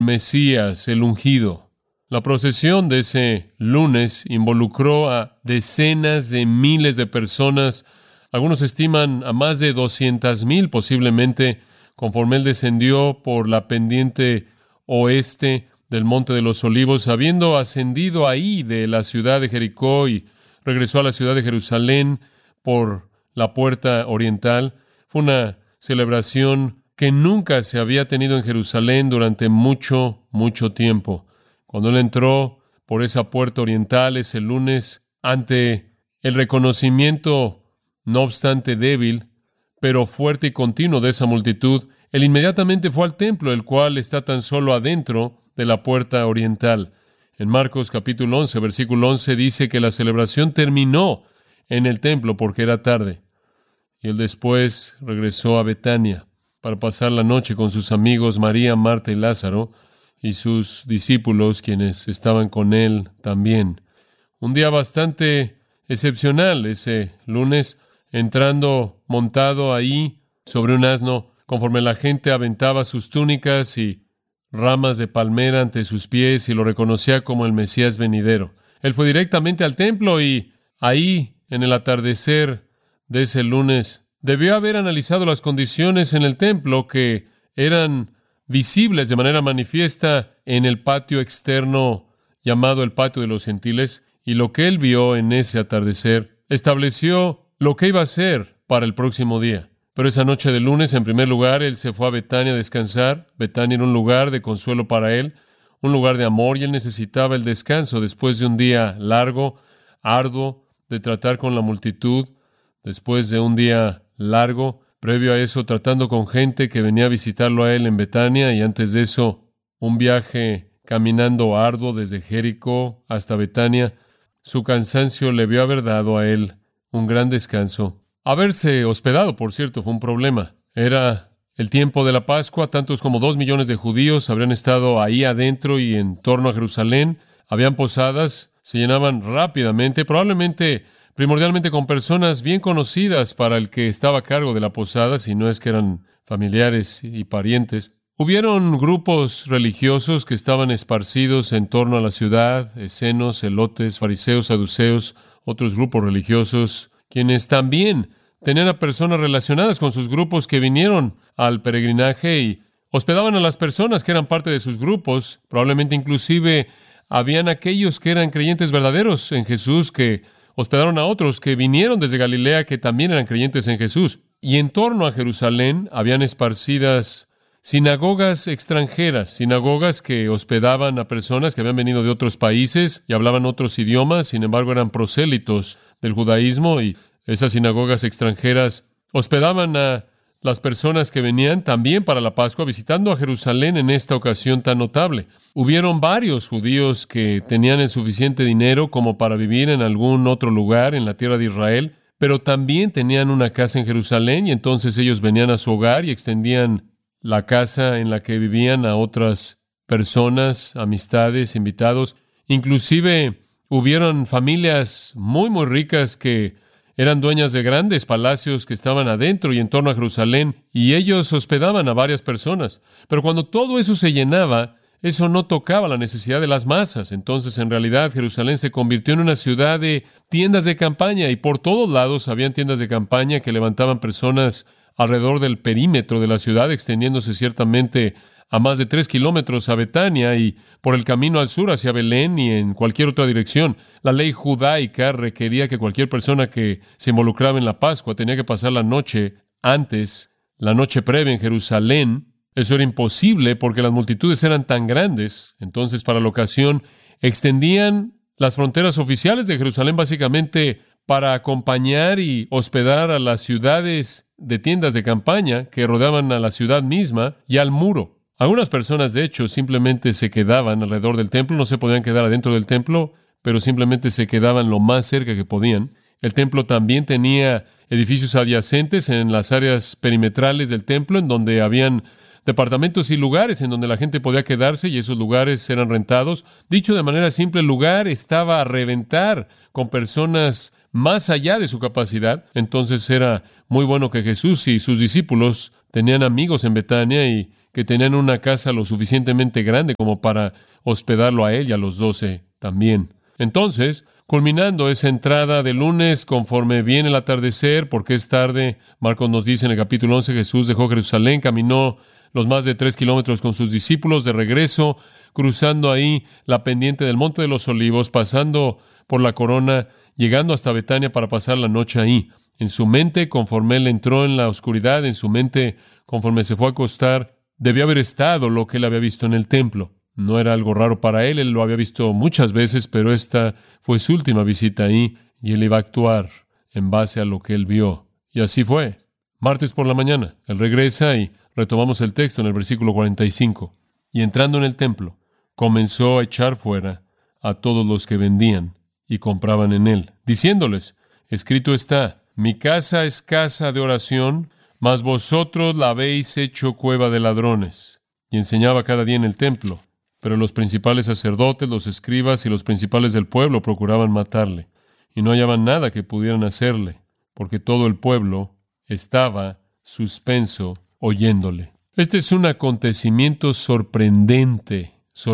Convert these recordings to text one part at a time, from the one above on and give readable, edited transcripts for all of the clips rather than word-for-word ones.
Mesías, el ungido. La procesión de ese lunes involucró a decenas de miles de personas. Algunos estiman a más de 200,000 posiblemente, conforme él descendió por la pendiente oeste del Monte de los Olivos, habiendo ascendido ahí de la ciudad de Jericó y regresó a la ciudad de Jerusalén por la puerta oriental. Fue una celebración que nunca se había tenido en Jerusalén durante mucho tiempo. Cuando él entró por esa puerta oriental ese lunes, ante el reconocimiento, no obstante débil, pero fuerte y continuo de esa multitud, él inmediatamente fue al templo, el cual está tan solo adentro de la puerta oriental. En Marcos capítulo 11, versículo 11, dice que la celebración terminó en el templo porque era tarde. Y él después regresó a Betania para pasar la noche con sus amigos María, Marta y Lázaro, y sus discípulos, quienes estaban con él también. Un día bastante excepcional ese lunes, entrando montado ahí sobre un asno, conforme la gente aventaba sus túnicas y ramas de palmera ante sus pies y lo reconocía como el Mesías venidero. Él fue directamente al templo y ahí, en el atardecer de ese lunes, debió haber analizado las condiciones en el templo que eran visibles de manera manifiesta en el patio externo llamado el patio de los gentiles, y lo que él vio en ese atardecer estableció lo que iba a ser para el próximo día. Pero esa noche de lunes, en primer lugar, él se fue a Betania a descansar. Betania era un lugar de consuelo para él, un lugar de amor, y él necesitaba el descanso después de un día largo, arduo, de tratar con la multitud, después de un día largo, previo a eso, tratando con gente que venía a visitarlo a él en Betania, y antes de eso, un viaje caminando arduo desde Jericó hasta Betania. Su cansancio le vio haber dado a él un gran descanso. Haberse hospedado, por cierto, fue un problema. Era el tiempo de la Pascua. Tantos como 2 millones de judíos habrían estado ahí adentro y en torno a Jerusalén. Habían posadas, se llenaban rápidamente, probablemente primordialmente con personas bien conocidas para el que estaba a cargo de la posada, si no es que eran familiares y parientes. Hubieron grupos religiosos que estaban esparcidos en torno a la ciudad, escenos, celotes, fariseos, saduceos, otros grupos religiosos, quienes también tenían a personas relacionadas con sus grupos que vinieron al peregrinaje y hospedaban a las personas que eran parte de sus grupos. Probablemente inclusive habían aquellos que eran creyentes verdaderos en Jesús que hospedaron a otros que vinieron desde Galilea que también eran creyentes en Jesús. Y en torno a Jerusalén habían esparcidas sinagogas extranjeras, sinagogas que hospedaban a personas que habían venido de otros países y hablaban otros idiomas, sin embargo eran prosélitos del judaísmo, y esas sinagogas extranjeras hospedaban a las personas que venían también para la Pascua, visitando a Jerusalén en esta ocasión tan notable. Hubieron varios judíos que tenían el suficiente dinero como para vivir en algún otro lugar en la tierra de Israel, pero también tenían una casa en Jerusalén, y entonces ellos venían a su hogar y extendían la casa en la que vivían a otras personas, amistades, invitados. Inclusive hubieron familias muy ricas que eran dueñas de grandes palacios que estaban adentro y en torno a Jerusalén, y ellos hospedaban a varias personas. Pero cuando todo eso se llenaba, eso no tocaba la necesidad de las masas. Entonces, en realidad, Jerusalén se convirtió en una ciudad de tiendas de campaña, y por todos lados habían tiendas de campaña que levantaban personas alrededor del perímetro de la ciudad, extendiéndose ciertamente a más de 3 kilómetros a Betania y por el camino al sur hacia Belén y en cualquier otra dirección. La ley judaica requería que cualquier persona que se involucraba en la Pascua tenía que pasar la noche antes, la noche previa en Jerusalén. Eso era imposible porque las multitudes eran tan grandes. Entonces, para la ocasión, extendían las fronteras oficiales de Jerusalén básicamente para acompañar y hospedar a las ciudades de tiendas de campaña que rodeaban a la ciudad misma y al muro. Algunas personas, de hecho, simplemente se quedaban alrededor del templo, no se podían quedar adentro del templo, pero simplemente se quedaban lo más cerca que podían. El templo también tenía edificios adyacentes en las áreas perimetrales del templo, en donde habían departamentos y lugares en donde la gente podía quedarse, y esos lugares eran rentados. Dicho de manera simple, el lugar estaba a reventar con personas más allá de su capacidad. Entonces era muy bueno que Jesús y sus discípulos tenían amigos en Betania y que tenían una casa lo suficientemente grande como para hospedarlo a él y a los 12 también. Entonces, culminando esa entrada de lunes, conforme viene el atardecer, porque es tarde, Marcos nos dice en el capítulo 11, Jesús dejó Jerusalén, caminó los más de 3 kilómetros con sus discípulos de regreso, cruzando ahí la pendiente del Monte de los Olivos, pasando por la Corona, llegando hasta Betania para pasar la noche ahí. En su mente, conforme él entró en la oscuridad, en su mente, conforme se fue a acostar, debió haber estado lo que él había visto en el templo. No era algo raro para él lo había visto muchas veces, pero esta fue su última visita ahí, y él iba a actuar en base a lo que él vio. Y así fue. Martes por la mañana, él regresa y retomamos el texto en el versículo 45. Y entrando en el templo, comenzó a echar fuera a todos los que vendían y compraban en él, diciéndoles, escrito está, mi casa es casa de oración, mas vosotros la habéis hecho cueva de ladrones. Y enseñaba cada día en el templo. Pero los principales sacerdotes, los escribas y los principales del pueblo procuraban matarle, y no hallaban nada que pudieran hacerle, porque todo el pueblo estaba suspenso oyéndole. Este es un acontecimiento sorprendente,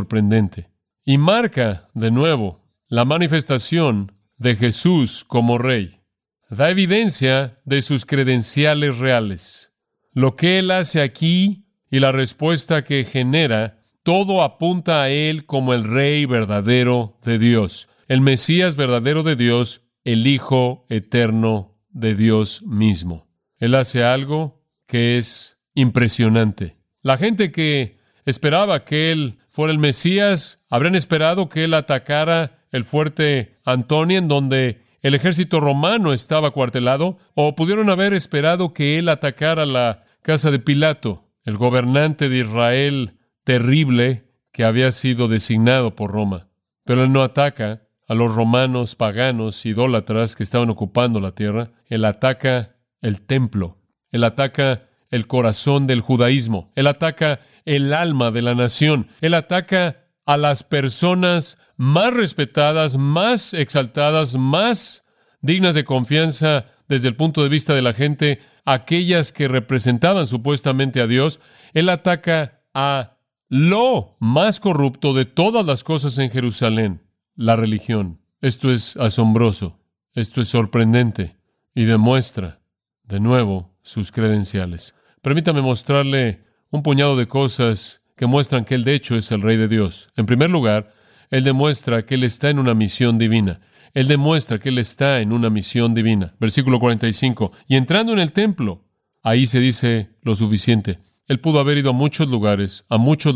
y marca, de nuevo, la manifestación de Jesús como Rey. Da evidencia de sus credenciales reales. Lo que Él hace aquí y la respuesta que genera, todo apunta a Él como el Rey verdadero de Dios, el Mesías verdadero de Dios, el Hijo eterno de Dios mismo. Él hace algo que es impresionante. La gente que esperaba que Él fuera el Mesías, habrían esperado que Él atacara el fuerte Antonia, en donde el ejército romano estaba acuartelado, o pudieron haber esperado que Él atacara la casa de Pilato, el gobernante de Israel terrible que había sido designado por Roma. Pero Él no ataca a los romanos paganos, idólatras que estaban ocupando la tierra. Él ataca el templo. Él ataca el corazón del judaísmo. Él ataca el alma de la nación. Él ataca a las personas más respetadas, más exaltadas, más dignas de confianza desde el punto de vista de la gente, aquellas que representaban supuestamente a Dios. Él ataca a lo más corrupto de todas las cosas en Jerusalén, la religión. Esto es asombroso, esto es sorprendente y demuestra, de nuevo, sus credenciales. Permítame mostrarle un puñado de cosas que muestran que Él de hecho es el Rey de Dios. En primer lugar, Él demuestra que Él está en una misión divina. Él demuestra que Él está en una misión divina. Versículo 45. Y entrando en el templo, ahí se dice lo suficiente. Él pudo haber ido a muchos lugares,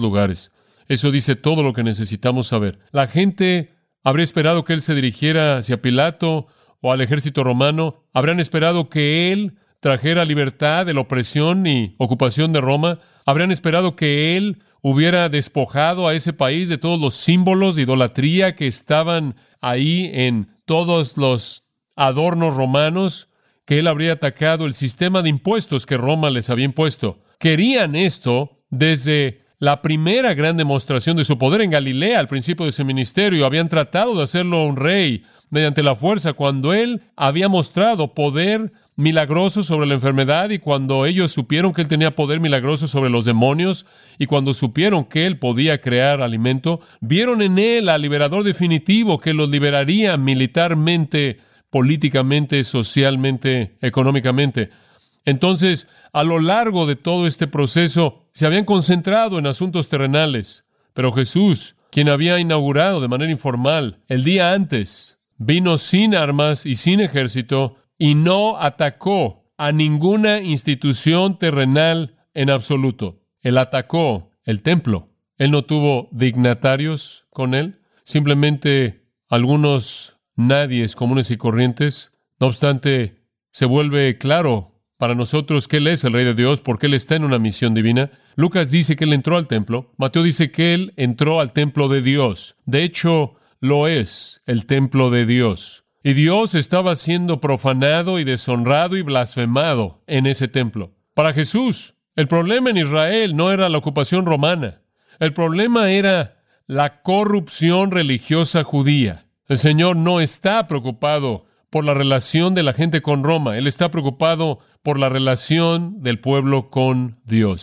Eso dice todo lo que necesitamos saber. La gente habría esperado que Él se dirigiera hacia Pilato o al ejército romano. Habrían esperado que Él trajera libertad de la opresión y ocupación de Roma. Habrían esperado que Él hubiera despojado a ese país de todos los símbolos de idolatría que estaban ahí en todos los adornos romanos, que Él habría atacado el sistema de impuestos que Roma les había impuesto. Querían esto desde la primera gran demostración de su poder en Galilea al principio de su ministerio. Habían tratado de hacerlo un rey mediante la fuerza cuando Él había mostrado poder milagroso sobre la enfermedad, y cuando ellos supieron que Él tenía poder milagroso sobre los demonios, y cuando supieron que Él podía crear alimento, vieron en Él al liberador definitivo que los liberaría militarmente, políticamente, socialmente, económicamente. Entonces, a lo largo de todo este proceso, se habían concentrado en asuntos terrenales. Pero Jesús, quien había inaugurado de manera informal el día antes, vino sin armas y sin ejército y no atacó a ninguna institución terrenal en absoluto. Él atacó el templo. Él no tuvo dignatarios con Él, simplemente algunos nadies comunes y corrientes. No obstante, se vuelve claro para nosotros que Él es el Rey de Dios porque Él está en una misión divina. Lucas dice que Él entró al templo. Mateo dice que Él entró al templo de Dios. De hecho, lo es el templo de Dios. Y Dios estaba siendo profanado y deshonrado y blasfemado en ese templo. Para Jesús, el problema en Israel no era la ocupación romana. El problema era la corrupción religiosa judía. El Señor no está preocupado por la relación de la gente con Roma. Él está preocupado por la relación del pueblo con Dios.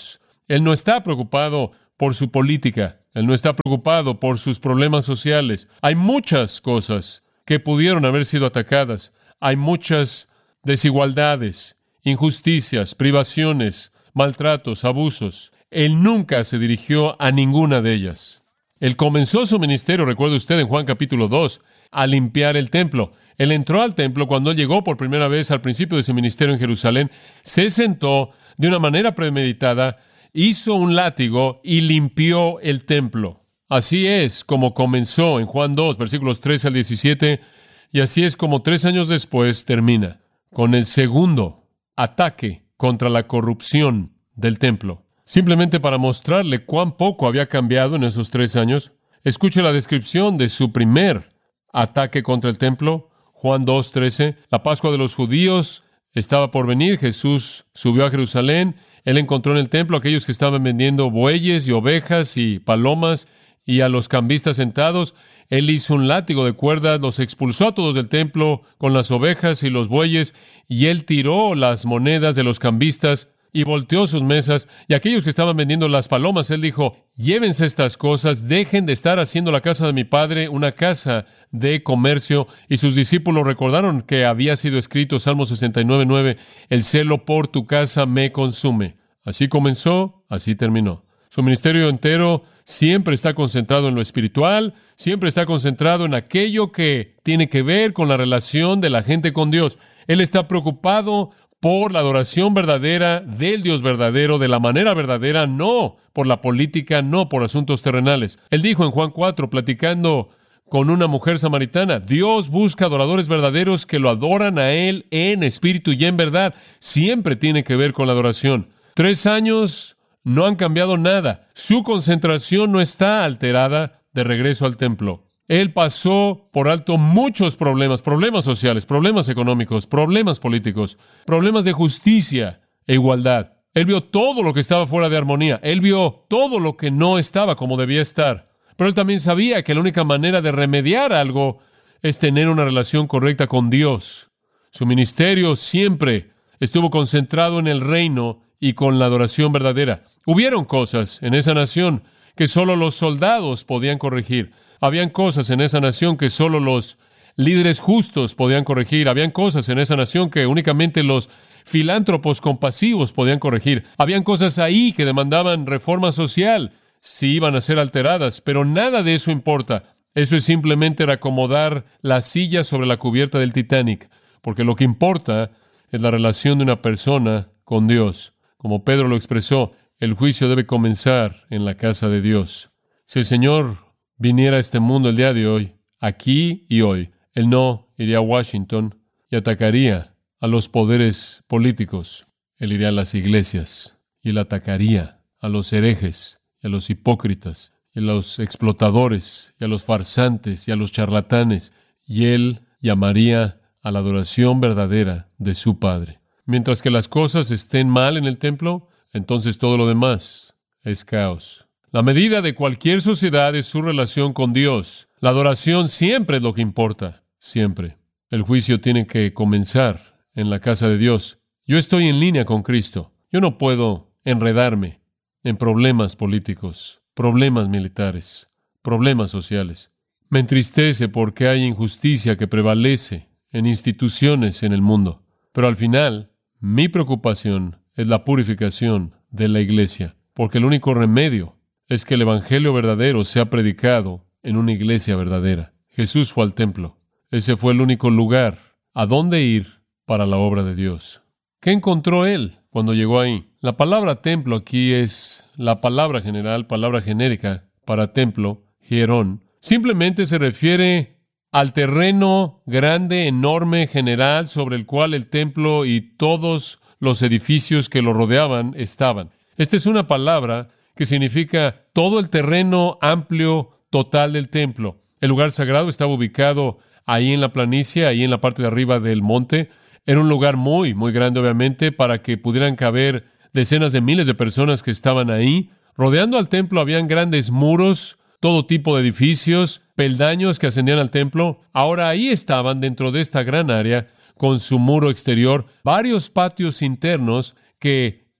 Él no está preocupado por su política. Él no está preocupado por sus problemas sociales. Hay muchas cosas que pudieron haber sido atacadas. Hay muchas desigualdades, injusticias, privaciones, maltratos, abusos. Él nunca se dirigió a ninguna de ellas. Él comenzó su ministerio, recuerde usted, en Juan capítulo 2, a limpiar el templo. Él entró al templo cuando él llegó por primera vez al principio de su ministerio en Jerusalén, se sentó de una manera premeditada, hizo un látigo y limpió el templo. Así es como comenzó en Juan 2, versículos 13 al 17, y así es como 3 años después termina, con el segundo ataque contra la corrupción del templo. Simplemente para mostrarle cuán poco había cambiado en esos 3 años, escuche la descripción de su primer ataque contra el templo. Juan 2:13, la Pascua de los judíos estaba por venir. Jesús subió a Jerusalén. Él encontró en el templo a aquellos que estaban vendiendo bueyes y ovejas y palomas y a los cambistas sentados. Él hizo un látigo de cuerdas, los expulsó a todos del templo con las ovejas y los bueyes, y él tiró las monedas de los cambistas y volteó sus mesas, y aquellos que estaban vendiendo las palomas, él dijo: llévense estas cosas, dejen de estar haciendo la casa de mi Padre una casa de comercio. Y sus discípulos recordaron que había sido escrito, Salmo 69:9, el celo por tu casa me consume. Así comenzó, así terminó. Su ministerio entero siempre está concentrado en lo espiritual, siempre está concentrado en aquello que tiene que ver con la relación de la gente con Dios. Él está preocupado por la adoración verdadera del Dios verdadero, de la manera verdadera, no por la política, no por asuntos terrenales. Él dijo en Juan 4, platicando con una mujer samaritana: Dios busca adoradores verdaderos que lo adoran a Él en espíritu y en verdad. Siempre tiene que ver con la adoración. 3 años no han cambiado nada. Su concentración no está alterada de regreso al templo. Él pasó por alto muchos problemas sociales, problemas económicos, problemas políticos, problemas de justicia e igualdad. Él vio todo lo que estaba fuera de armonía. Él vio todo lo que no estaba como debía estar. Pero él también sabía que la única manera de remediar algo es tener una relación correcta con Dios. Su ministerio siempre estuvo concentrado en el reino y con la adoración verdadera. Hubieron cosas en esa nación que solo los soldados podían corregir. Habían cosas en esa nación que solo los líderes justos podían corregir. Habían cosas en esa nación que únicamente los filántropos compasivos podían corregir. Habían cosas ahí que demandaban reforma social si iban a ser alteradas, pero nada de eso importa. Eso es simplemente reacomodar la silla sobre la cubierta del Titanic, porque lo que importa es la relación de una persona con Dios. Como Pedro lo expresó, el juicio debe comenzar en la casa de Dios. Si el Señor viniera a este mundo el día de hoy, aquí y hoy, Él no iría a Washington y atacaría a los poderes políticos. Él iría a las iglesias y Él atacaría a los herejes y a los hipócritas y a los explotadores y a los farsantes y a los charlatanes, y Él llamaría a la adoración verdadera de su Padre. Mientras que las cosas estén mal en el templo, entonces todo lo demás es caos. La medida de cualquier sociedad es su relación con Dios. La adoración siempre es lo que importa, siempre. El juicio tiene que comenzar en la casa de Dios. Yo estoy en línea con Cristo. Yo no puedo enredarme en problemas políticos, problemas militares, problemas sociales. Me entristece porque hay injusticia que prevalece en instituciones en el mundo. Pero al final, mi preocupación es la purificación de la iglesia, porque el único remedio es que el evangelio verdadero sea predicado en una iglesia verdadera. Jesús fue al templo. Ese fue el único lugar a donde ir para la obra de Dios. ¿Qué encontró él cuando llegó ahí? La palabra templo aquí es la palabra general, palabra genérica para templo, hierón. Simplemente se refiere al terreno grande, enorme, general, sobre el cual el templo y todos los edificios que lo rodeaban estaban. Esta es una palabra que significa todo el terreno amplio, total del templo. El lugar sagrado estaba ubicado ahí en la planicie, ahí en la parte de arriba del monte. Era un lugar muy, muy grande, obviamente, para que pudieran caber decenas de miles de personas que estaban ahí. Rodeando al templo habían grandes muros, todo tipo de edificios, peldaños que ascendían al templo. Ahora ahí estaban, dentro de esta gran área, con su muro exterior, varios patios internos que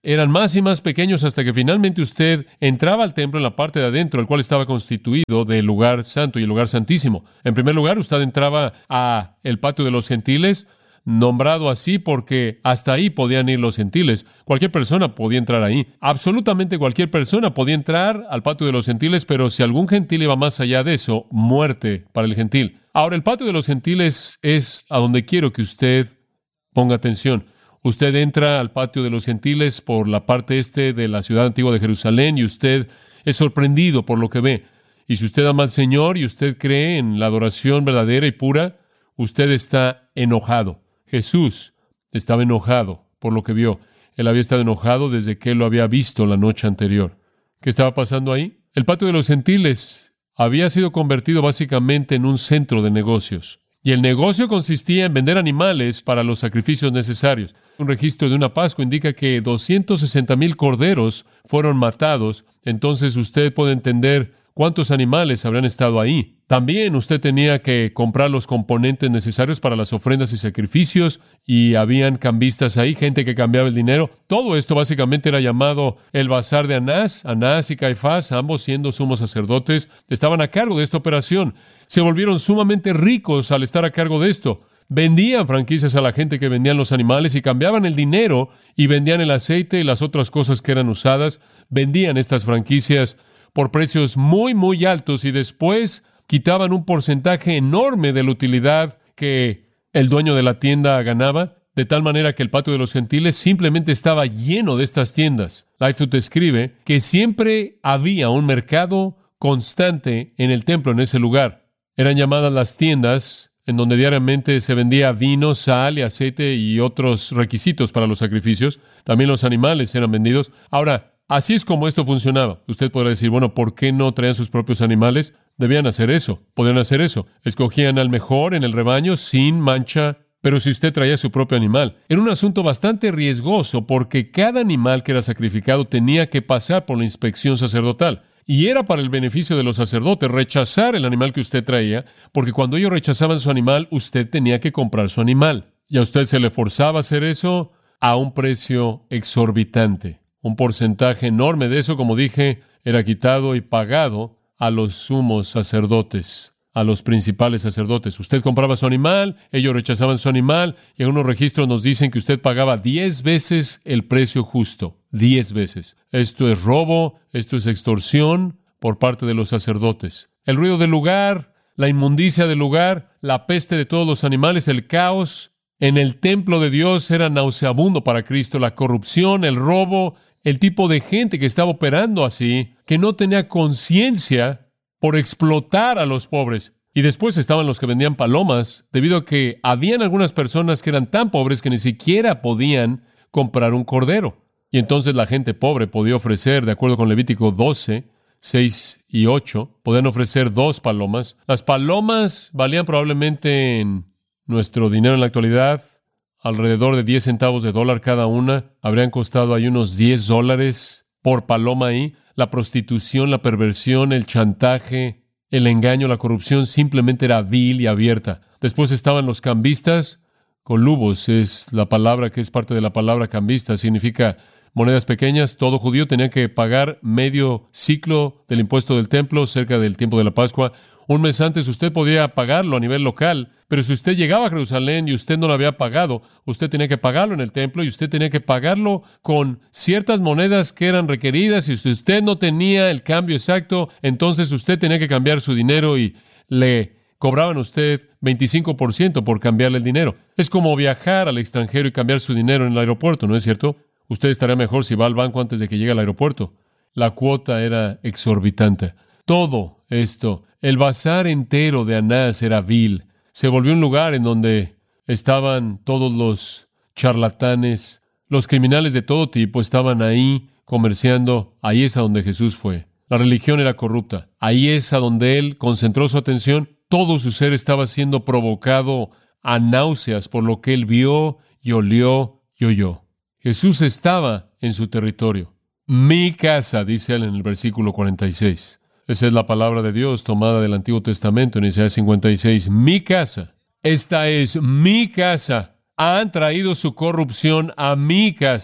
eran más y más pequeños hasta que finalmente usted entraba al templo en la parte de adentro, el cual estaba constituido del lugar santo y el lugar santísimo. En primer lugar, usted entraba a el patio de los gentiles, nombrado así porque hasta ahí podían ir los gentiles. Cualquier persona podía entrar ahí. Absolutamente cualquier persona podía entrar al patio de los gentiles, pero si algún gentil iba más allá de eso, muerte para el gentil. Ahora, el patio de los gentiles es a donde quiero que usted ponga atención. Usted entra al patio de los gentiles por la parte este de la ciudad antigua de Jerusalén y usted es sorprendido por lo que ve. Y si usted ama al Señor y usted cree en la adoración verdadera y pura, usted está enojado. Jesús estaba enojado por lo que vio. Él había estado enojado desde que él lo había visto la noche anterior. ¿Qué estaba pasando ahí? El patio de los gentiles había sido convertido básicamente en un centro de negocios. Y el negocio consistía en vender animales para los sacrificios necesarios. Un registro de una Pascua indica que 260,000 corderos fueron matados. Entonces usted puede entender cuántos animales habrán estado ahí. También usted tenía que comprar los componentes necesarios para las ofrendas y sacrificios, y habían cambistas ahí, gente que cambiaba el dinero. Todo esto básicamente era llamado el bazar de Anás. Anás y Caifás, ambos siendo sumos sacerdotes, estaban a cargo de esta operación. Se volvieron sumamente ricos al estar a cargo de esto. Vendían franquicias a la gente que vendían los animales y cambiaban el dinero y vendían el aceite y las otras cosas que eran usadas. Vendían estas franquicias por precios muy, muy altos y después quitaban un porcentaje enorme de la utilidad que el dueño de la tienda ganaba, de tal manera que el patio de los gentiles simplemente estaba lleno de estas tiendas. Lightfoot escribe que siempre había un mercado constante en el templo en ese lugar. Eran llamadas las tiendas, en donde diariamente se vendía vino, sal y aceite y otros requisitos para los sacrificios. También los animales eran vendidos. Ahora, así es como esto funcionaba. Usted podrá decir, bueno, ¿por qué no traían sus propios animales? Debían hacer eso, podían hacer eso. Escogían al mejor en el rebaño, sin mancha. Pero si usted traía su propio animal, era un asunto bastante riesgoso porque cada animal que era sacrificado tenía que pasar por la inspección sacerdotal. Y era para el beneficio de los sacerdotes rechazar el animal que usted traía, porque cuando ellos rechazaban su animal, usted tenía que comprar su animal. Y a usted se le forzaba a hacer eso a un precio exorbitante. Un porcentaje enorme de eso, como dije, era quitado y pagado a los sumos sacerdotes, a los principales sacerdotes. Usted compraba su animal, ellos rechazaban su animal, y en unos registros nos dicen que usted pagaba 10 veces el precio justo. 10 veces. Esto es robo, esto es extorsión por parte de los sacerdotes. El ruido del lugar, la inmundicia del lugar, la peste de todos los animales, el caos en el templo de Dios era nauseabundo para Cristo. La corrupción, el robo, el tipo de gente que estaba operando así, que no tenía conciencia por explotar a los pobres. Y después estaban los que vendían palomas, debido a que habían algunas personas que eran tan pobres que ni siquiera podían comprar un cordero. Y entonces la gente pobre podía ofrecer, de acuerdo con Levítico 12, 6 y 8, podían ofrecer 2 palomas. Las palomas valían probablemente en nuestro dinero en la actualidad alrededor de 10 centavos de dólar cada una. Habrían costado ahí unos $10 por paloma ahí. La prostitución, la perversión, el chantaje, el engaño, la corrupción simplemente era vil y abierta. Después estaban los cambistas. Colubos es la palabra que es parte de la palabra cambista. Significa monedas pequeñas. Todo judío tenía que pagar medio ciclo del impuesto del templo cerca del tiempo de la Pascua. Un mes antes usted podía pagarlo a nivel local, pero si usted llegaba a Jerusalén y usted no lo había pagado, usted tenía que pagarlo en el templo y usted tenía que pagarlo con ciertas monedas que eran requeridas. Y si usted no tenía el cambio exacto, entonces usted tenía que cambiar su dinero y le cobraban a usted 25% por cambiarle el dinero. Es como viajar al extranjero y cambiar su dinero en el aeropuerto, ¿no es cierto? Usted estaría mejor si va al banco antes de que llegue al aeropuerto. La cuota era exorbitante. Todo esto, el bazar entero de Anás era vil. Se volvió un lugar en donde estaban todos los charlatanes, los criminales de todo tipo estaban ahí comerciando. Ahí es a donde Jesús fue. La religión era corrupta. Ahí es a donde Él concentró su atención. Todo su ser estaba siendo provocado a náuseas por lo que Él vio y olió y oyó. Jesús estaba en su territorio. Mi casa, dice Él en el versículo 46. Esa es la palabra de Dios tomada del Antiguo Testamento en Isaías 56. Mi casa. Esta es mi casa. Han traído su corrupción a mi casa.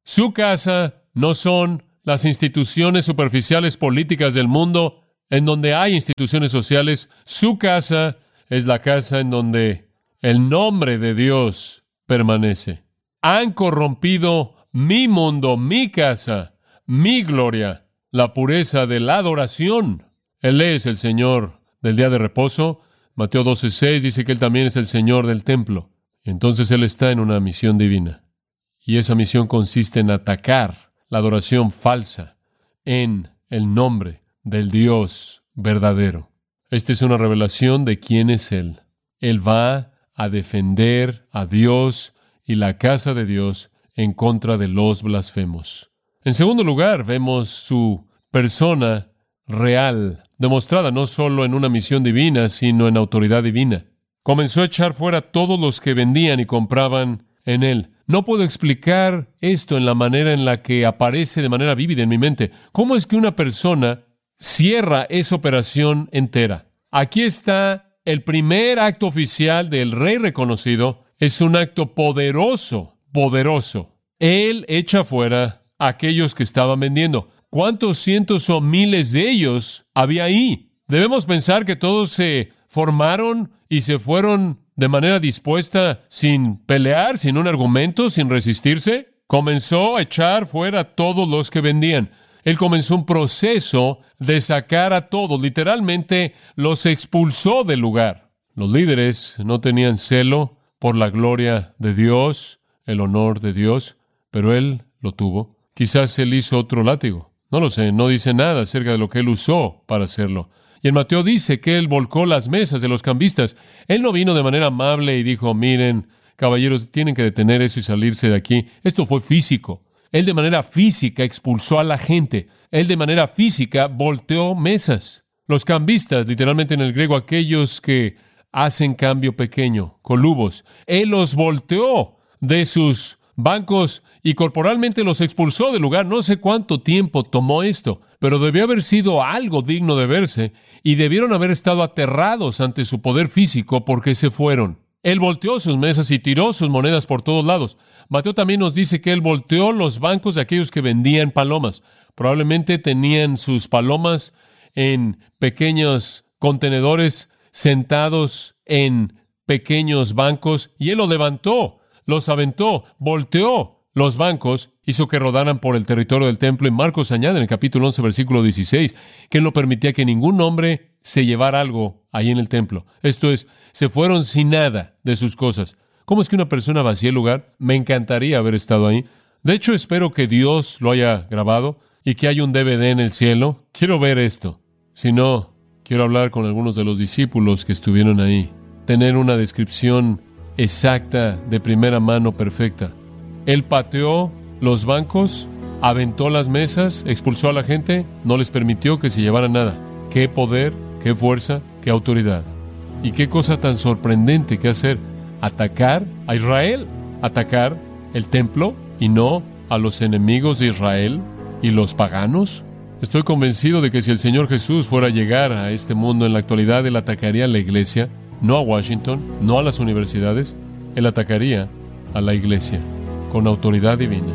Su casa no son las instituciones superficiales políticas del mundo en donde hay instituciones sociales. Su casa es la casa en donde el nombre de Dios permanece. Han corrompido mi mundo, mi casa, mi gloria, la pureza de la adoración. Él es el Señor del día de reposo. Mateo 12:6 dice que Él también es el Señor del templo. Entonces Él está en una misión divina. Y esa misión consiste en atacar la adoración falsa en el nombre del Dios verdadero. Esta es una revelación de quién es Él. Él va a defender a Dios y la casa de Dios en contra de los blasfemos. En segundo lugar, vemos su persona real, demostrada no solo en una misión divina, sino en autoridad divina. Comenzó a echar fuera a todos los que vendían y compraban en él. No puedo explicar esto en la manera en la que aparece de manera vívida en mi mente. ¿Cómo es que una persona cierra esa operación entera? Aquí está el primer acto oficial del rey reconocido. Es un acto poderoso, poderoso. Él echa fuera a aquellos que estaban vendiendo. ¿Cuántos cientos o miles de ellos había ahí? Debemos pensar que todos se formaron y se fueron de manera dispuesta, sin pelear, sin un argumento, sin resistirse. Comenzó a echar fuera a todos los que vendían. Él comenzó un proceso de sacar a todos. Literalmente los expulsó del lugar. Los líderes no tenían celo por la gloria de Dios, el honor de Dios, pero él lo tuvo. Quizás él hizo otro látigo. No lo sé, no dice nada acerca de lo que él usó para hacerlo. Y en Mateo dice que él volcó las mesas de los cambistas. Él no vino de manera amable y dijo, miren, caballeros, tienen que detener eso y salirse de aquí. Esto fue físico. Él de manera física expulsó a la gente. Él de manera física volteó mesas. Los cambistas, literalmente en el griego, aquellos que hacen cambio pequeño, colubos. Él los volteó de sus bancos y corporalmente los expulsó del lugar. No sé cuánto tiempo tomó esto, pero debió haber sido algo digno de verse y debieron haber estado aterrados ante su poder físico porque se fueron. Él volteó sus mesas y tiró sus monedas por todos lados. Mateo también nos dice que él volteó los bancos de aquellos que vendían palomas. Probablemente tenían sus palomas en pequeños contenedores sentados en pequeños bancos y él los levantó, los aventó, volteó los bancos, hizo que rodaran por el territorio del templo. Y Marcos añade en el capítulo 11, versículo 16, que él no permitía que ningún hombre se llevara algo ahí en el templo. Esto es, se fueron sin nada de sus cosas. ¿Cómo es que una persona vacía el lugar? Me encantaría haber estado ahí. De hecho, espero que Dios lo haya grabado y que haya un DVD en el cielo. Quiero ver esto. Si no, quiero hablar con algunos de los discípulos que estuvieron ahí. Tener una descripción exacta, de primera mano, perfecta. Él pateó los bancos, aventó las mesas, expulsó a la gente, no les permitió que se llevaran nada. ¡Qué poder, qué fuerza, qué autoridad! Y qué cosa tan sorprendente que hacer. Atacar a Israel, atacar el templo y no a los enemigos de Israel y los paganos. Estoy convencido de que si el Señor Jesús fuera a llegar a este mundo en la actualidad, Él atacaría a la iglesia, no a Washington, no a las universidades. Él atacaría a la iglesia con autoridad divina.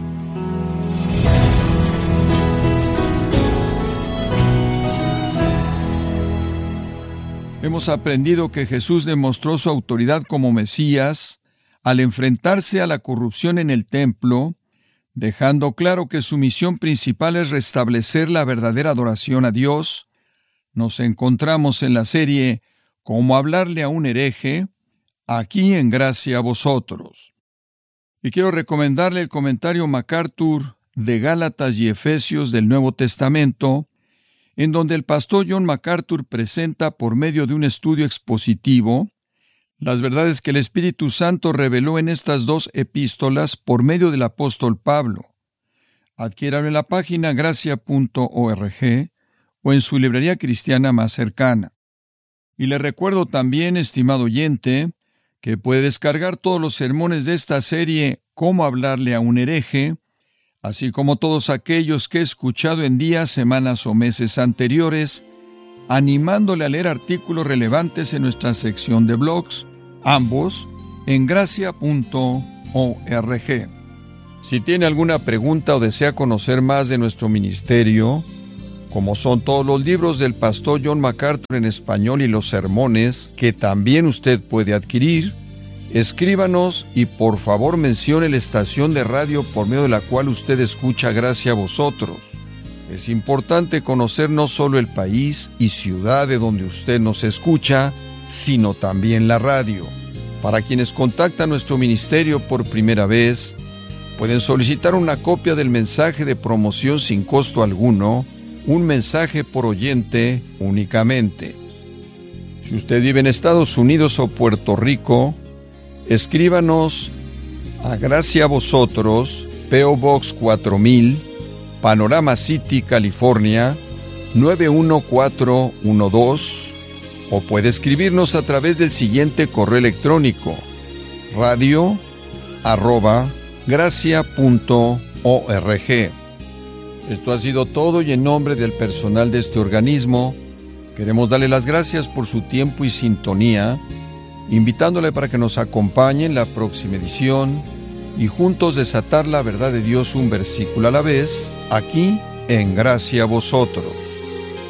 Hemos aprendido que Jesús demostró su autoridad como Mesías al enfrentarse a la corrupción en el templo, dejando claro que su misión principal es restablecer la verdadera adoración a Dios. Nos encontramos en la serie Cómo hablarle a un hereje, aquí en Gracia a Vosotros. Y quiero recomendarle el comentario MacArthur de Gálatas y Efesios del Nuevo Testamento, en donde el pastor John MacArthur presenta por medio de un estudio expositivo las verdades que el Espíritu Santo reveló en estas dos epístolas por medio del apóstol Pablo. Adquiéralo en la página gracia.org o en su librería cristiana más cercana. Y le recuerdo también, estimado oyente, que puede descargar todos los sermones de esta serie Cómo hablarle a un hereje, así como todos aquellos que he escuchado en días, semanas o meses anteriores, animándole a leer artículos relevantes en nuestra sección de blogs, ambos en gracia.org. Si tiene alguna pregunta o desea conocer más de nuestro ministerio, como son todos los libros del pastor John MacArthur en español y los sermones, que también usted puede adquirir, escríbanos y por favor mencione la estación de radio por medio de la cual usted escucha Gracia a Vosotros. Es importante conocer no solo el país y ciudad de donde usted nos escucha, sino también la radio. Para quienes contactan nuestro ministerio por primera vez, pueden solicitar una copia del mensaje de promoción sin costo alguno, un mensaje por oyente únicamente. Si usted vive en Estados Unidos o Puerto Rico, escríbanos a Gracia a Vosotros, P.O. Box 4000, Panorama City, California, 91412, o puede escribirnos a través del siguiente correo electrónico: radio@gracia.org. Esto ha sido todo y en nombre del personal de este organismo, queremos darle las gracias por su tiempo y sintonía, invitándole para que nos acompañe en la próxima edición y juntos desatar la verdad de Dios un versículo a la vez, aquí en Gracia a Vosotros.